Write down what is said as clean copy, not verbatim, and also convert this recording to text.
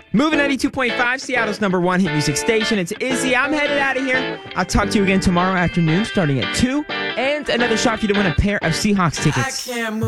Moving 92.5, Seattle's number one hit music station. It's Izzy. I'm headed out of here. I'll talk to you again tomorrow afternoon starting at 2. And another shot for you to win a pair of Seahawks tickets.